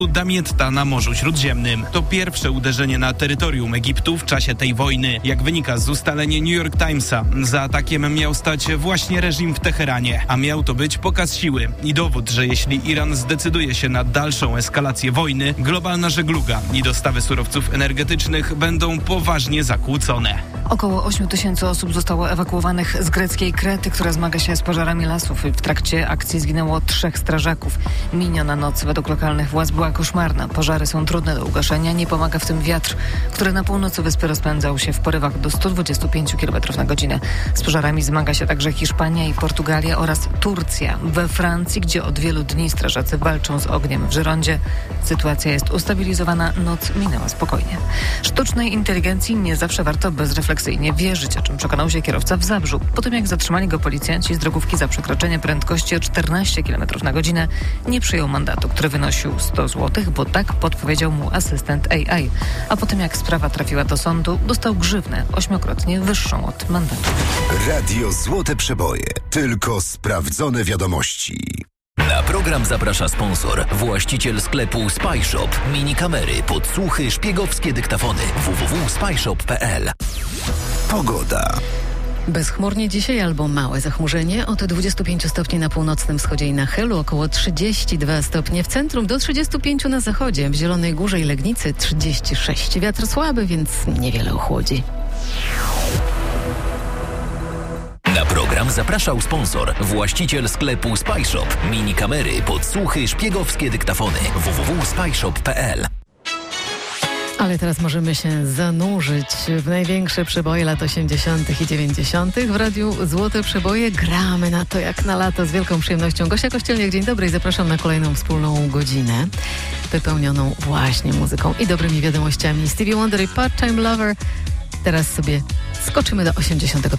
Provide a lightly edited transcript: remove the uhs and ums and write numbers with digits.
Damietta na Morzu Śródziemnym. To pierwsze uderzenie na terytorium Egiptu w czasie tej wojny. Jak wynika z ustaleń New York Timesa, za atakiem miał stać właśnie reżim w Teheranie, a miał to być pokaz siły i dowód, że jeśli Iran zdecyduje się na dalszą eskalację wojny, globalna żegluga i dostawy surowców energetycznych będą poważnie zakłócone. Około 8 000 osób zostało ewakuowanych z greckiej Krety, która zmaga się z pożarami lasów. W trakcie akcji zginęło 3 strażaków. Miniona noc według lokalnych władz była koszmarna. Pożary są trudne do ugaszenia. Nie pomaga w tym wiatr, który na północy wyspy rozpędzał się w porywach do 125 km na godzinę. Z pożarami zmaga się także Hiszpania i Portugalia oraz Turcja. We Francji, gdzie od wielu dni strażacy walczą z ogniem w Żerondzie, sytuacja jest ustabilizowana. Noc minęła spokojnie. Sztucznej inteligencji nie zawsze warto bezrefleksyjnie wierzyć, o czym przekonał się kierowca w Zabrzu. Po tym, jak zatrzymali go policjanci z drogówki za przekroczenie prędkości o 14 km na godzinę, nie przyjął mandatu, który wynosił 100 zł, bo tak podpowiedział mu asystent AI. A po tym, jak sprawa trafiła do sądu, dostał grzywnę 8-krotnie wyższą od mandatu. Radio Złote Przeboje. Tylko sprawdzone wiadomości. Na program zaprasza sponsor, właściciel sklepu SpyShop. Minikamery, podsłuchy, szpiegowskie dyktafony. www.spyshop.pl. Pogoda. Bezchmurnie dzisiaj albo małe zachmurzenie, od 25 stopni na północnym wschodzie i na Helu, około 32 stopnie w centrum, do 35 na zachodzie, w Zielonej Górze i Legnicy 36. Wiatr słaby, więc niewiele ochłodzi. Na program zapraszał sponsor, właściciel sklepu SpyShop. Minikamery, podsłuchy, szpiegowskie dyktafony. www.spyshop.pl. Ale teraz możemy się zanurzyć w największe przeboje lat 80. i 90. W Radiu Złote Przeboje gramy na to jak na lato z wielką przyjemnością. Gosia Kościelniak, dzień dobry i zapraszam na kolejną wspólną godzinę wypełnioną właśnie muzyką i dobrymi wiadomościami. Stevie Wonder i Part-Time Lover. Teraz sobie skoczymy do 85.